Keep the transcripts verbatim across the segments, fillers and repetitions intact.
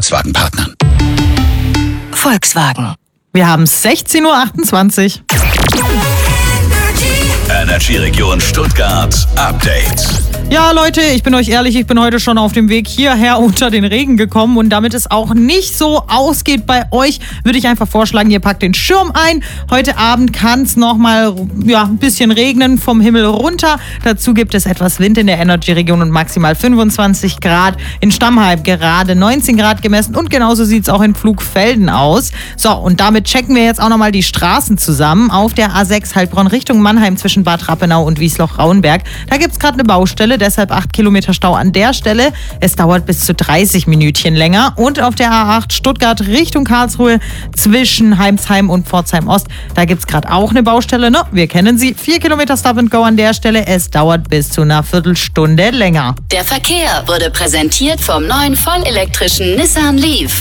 Volkswagen-Partnern. Volkswagen. Wir haben sechzehn Uhr achtundzwanzig. Energy Region Stuttgart Update. Ja, Leute, ich bin euch ehrlich, ich bin heute schon auf dem Weg hierher unter den Regen gekommen und damit es auch nicht so ausgeht bei euch, würde ich einfach vorschlagen, ihr packt den Schirm ein. Heute Abend kann es nochmal ja, ein bisschen regnen vom Himmel runter. Dazu gibt es etwas Wind in der Energy-Region und maximal fünfundzwanzig Grad. In Stammheim gerade neunzehn Grad gemessen und genauso sieht es auch in Pflugfelden aus. So, und damit checken wir jetzt auch nochmal die Straßen zusammen. Auf der A sechs Heilbronn Richtung Mannheim zwischen Bad Rappenau und Wiesloch-Rauenberg. Da gibt es gerade eine Baustelle. Deshalb acht Kilometer Stau an der Stelle. Es dauert bis zu dreißig Minütchen länger. Und auf der A acht Stuttgart Richtung Karlsruhe zwischen Heimsheim und Pforzheim Ost. Da gibt es gerade auch eine Baustelle. Ne? Wir kennen sie. vier Kilometer Stop and Go an der Stelle. Es dauert bis zu einer Viertelstunde länger. Der Verkehr wurde präsentiert vom neuen vollelektrischen Nissan Leaf.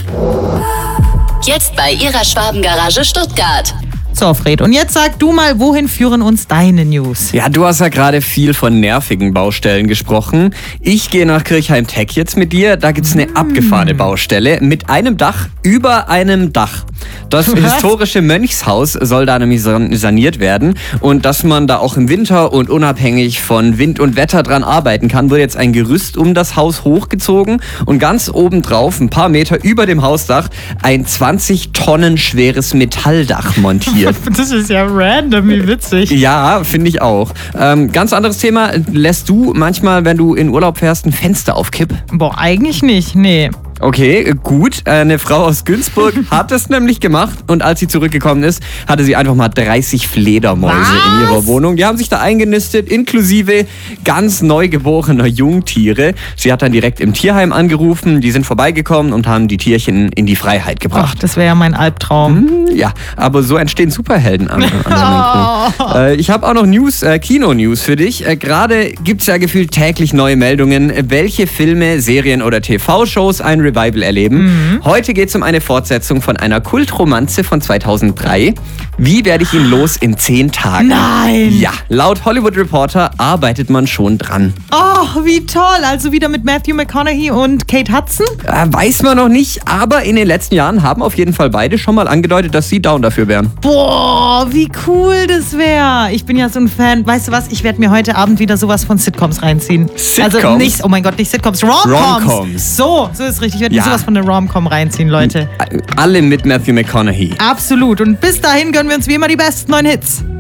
Jetzt bei Ihrer Schwabengarage Stuttgart. So, Fred, und jetzt sag du mal, wohin führen uns deine News? Ja, du hast ja gerade viel von nervigen Baustellen gesprochen. Ich gehe nach Kirchheim-Tech jetzt mit dir. Da gibt's eine mm. abgefahrene Baustelle mit einem Dach über einem Dach. Das Was? historische Mönchshaus soll da nämlich saniert werden. Und dass man da auch im Winter und unabhängig von Wind und Wetter dran arbeiten kann, wird jetzt ein Gerüst um das Haus hochgezogen und ganz obendrauf, ein paar Meter über dem Hausdach, ein zwanzig Tonnen schweres Metalldach montiert. Das ist ja random, wie witzig. Ja, finde ich auch. Ähm, ganz anderes Thema. Lässt du manchmal, wenn du in Urlaub fährst, ein Fenster auf Kipp? Boah, eigentlich nicht, nee. Okay, gut. Eine Frau aus Günzburg hat es nämlich gemacht und als sie zurückgekommen ist, hatte sie einfach mal dreißig Fledermäuse Was? in ihrer Wohnung. Die haben sich da eingenistet, inklusive ganz neugeborener Jungtiere. Sie hat dann direkt im Tierheim angerufen, die sind vorbeigekommen und haben die Tierchen in die Freiheit gebracht. Ach, das wäre ja mein Albtraum. Hm, ja, aber so entstehen Superhelden an, an der Mikro. Äh, ich habe auch noch News, äh, Kino-News für dich. Äh, Gerade gibt es ja gefühlt täglich neue Meldungen, welche Filme, Serien oder T V-Shows ein Revival erleben. Mhm. Heute geht es um eine Fortsetzung von einer Kultromanze von zweitausenddrei. Wie werde ich ihn los in zehn Tagen? Nein! Ja, laut Hollywood Reporter arbeitet man schon dran. Oh, wie toll! Also wieder mit Matthew McConaughey und Kate Hudson? Äh, weiß man noch nicht, aber in den letzten Jahren haben auf jeden Fall beide schon mal angedeutet, dass sie down dafür wären. Boah, wie cool das wäre. Ich bin ja so ein Fan. Weißt du was? Ich werde mir heute Abend wieder sowas von Sitcoms reinziehen. Sitcoms? Also nicht, oh mein Gott, nicht Sitcoms, Rom-Coms. Rom-Coms. So, so ist richtig. Ich werde Ja. mir sowas von der Rom-Com reinziehen, Leute. Alle mit Matthew McConaughey. Absolut. Und bis dahin gönnen wir uns wie immer die besten neuen Hits.